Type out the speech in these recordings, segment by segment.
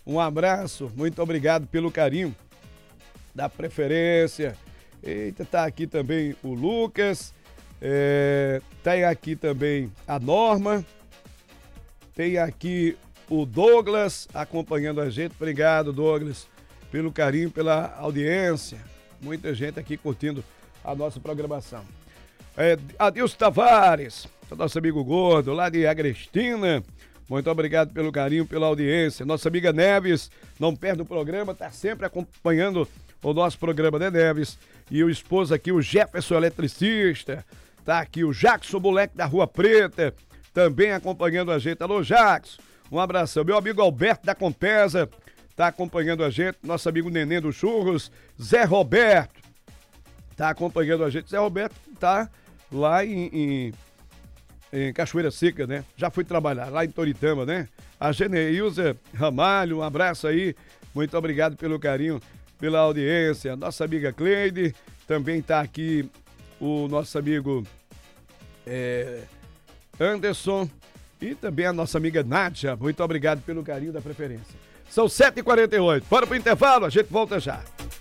Um abraço, muito obrigado pelo carinho da preferência. Eita, tá aqui também o Lucas, tem aqui também a Norma, tem aqui o Douglas acompanhando a gente. Obrigado, Douglas, pelo carinho, pela audiência. Muita gente aqui curtindo a nossa programação. Adilson Tavares, nosso amigo gordo lá de Agrestina. Muito obrigado pelo carinho, pela audiência. Nossa amiga Neves, não perde o programa, tá sempre acompanhando o nosso programa, né, Neves? E o esposo aqui, o Jefferson Eletricista, tá aqui o Jackson, moleque da Rua Preta, também acompanhando a gente. Alô, Jackson, um abração. Meu amigo Alberto da Compesa tá acompanhando a gente. Nosso amigo Neném dos Churros, Zé Roberto, tá acompanhando a gente. Zé Roberto tá lá em Cachoeira Seca, né? Já fui trabalhar lá em Toritama, né? A Geneilza Ramalho, um abraço aí. Muito obrigado pelo carinho, pela audiência. Nossa amiga Cleide, também tá aqui o nosso amigo Anderson e também a nossa amiga Nádia. Muito obrigado pelo carinho da preferência. São 7h48. Bora pro intervalo, a gente volta já.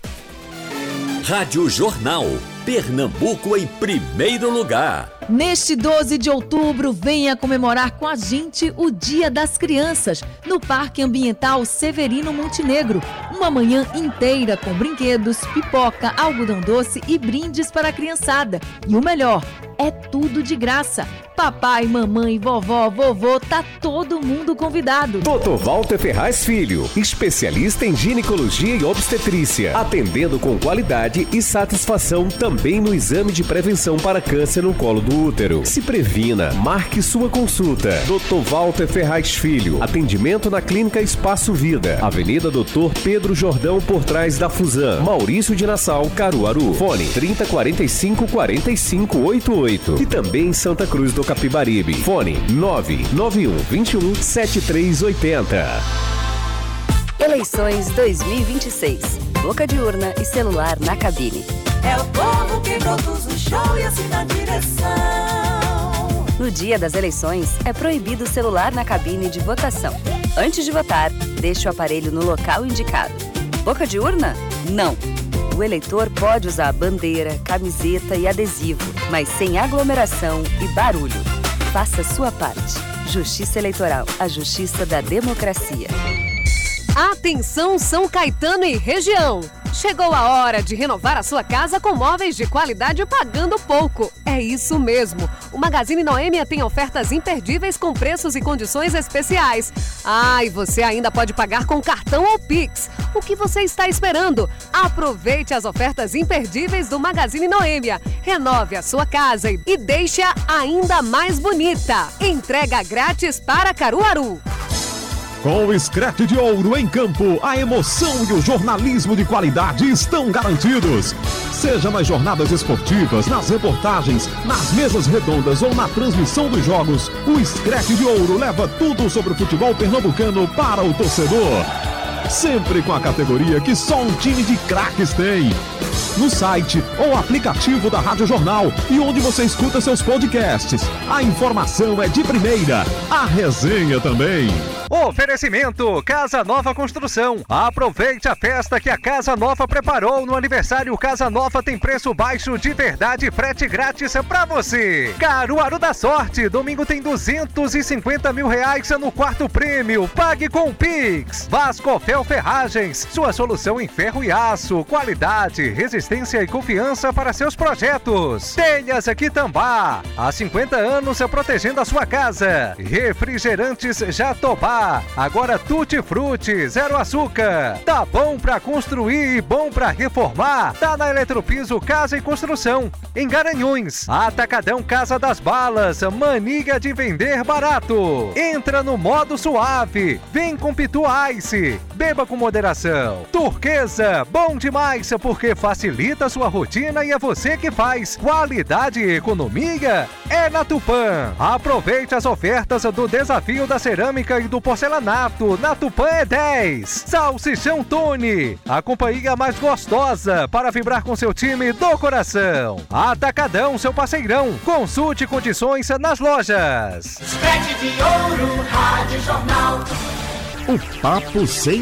Rádio Jornal, Pernambuco em primeiro lugar. Neste 12 de outubro, venha comemorar com a gente o Dia das Crianças, no Parque Ambiental Severino Montenegro. Uma manhã inteira com brinquedos, pipoca, algodão doce e brindes para a criançada. E o melhor, é tudo de graça. Papai, mamãe, vovó, vovô, tá todo mundo convidado. Dr. Walter Ferraz Filho, especialista em ginecologia e obstetrícia, atendendo com qualidade e satisfação também no exame de prevenção para câncer no colo do útero. Se previna, marque sua consulta. Dr. Walter Ferraz Filho, atendimento na Clínica Espaço Vida, Avenida Dr. Pedro Jordão, por trás da Fusan, Maurício de Nassau, Caruaru. Fone 3045-4588 e também em Santa Cruz do Capibaribe. Fone 99121-7380. Eleições 2026. Boca de urna e celular na cabine. É o povo que produz o show e assina a direção. No dia das eleições, é proibido o celular na cabine de votação. Antes de votar, deixe o aparelho no local indicado. Boca de urna? Não. O eleitor pode usar bandeira, camiseta e adesivo, mas sem aglomeração e barulho. Faça a sua parte. Justiça Eleitoral, a justiça da democracia. Atenção São Caetano e região! Chegou a hora de renovar a sua casa com móveis de qualidade pagando pouco. É isso mesmo. O Magazine Noêmia tem ofertas imperdíveis com preços e condições especiais. E você ainda pode pagar com cartão ou Pix. O que você está esperando? Aproveite as ofertas imperdíveis do Magazine Noêmia. Renove a sua casa e deixe-a ainda mais bonita. Entrega grátis para Caruaru. Com o Screte de Ouro em campo, a emoção e o jornalismo de qualidade estão garantidos. Seja nas jornadas esportivas, nas reportagens, nas mesas redondas ou na transmissão dos jogos, o Screte de Ouro leva tudo sobre o futebol pernambucano para o torcedor. Sempre com a categoria que só um time de craques tem. No site ou aplicativo da Rádio Jornal e onde você escuta seus podcasts. A informação é de primeira, a resenha também. Oferecimento Casa Nova Construção. Aproveite a festa que a Casa Nova preparou no aniversário. Casa Nova tem preço baixo de verdade, frete grátis pra você. Caruaru da Sorte, domingo tem R$250 mil no quarto prêmio. Pague com o Pix. Vascofel Ferragens, sua solução em ferro e aço, qualidade, resistência e confiança para seus projetos. Telhas Quitambá, há 50 anos protegendo a sua casa. Refrigerantes Jatobá, agora Tutti Frutti, zero açúcar. Tá bom pra construir e bom pra reformar? Tá na Eletropiso Casa e Construção, em Garanhuns. Atacadão Casa das Balas, mania de vender barato. Entra no modo suave, vem com Pitu Ice, beba com moderação. Turquesa, bom demais porque facilita a sua rotina e é você que faz. Qualidade e economia é na Tupã. Aproveite as ofertas do Desafio da Cerâmica e do Porcelanato. Na Tupã é 10. Salsichão Tony, a companhia mais gostosa para vibrar com seu time do coração. Atacadão, seu parceirão. Consulte condições nas lojas. Screte de Ouro, Rádio Jornal. O papo sem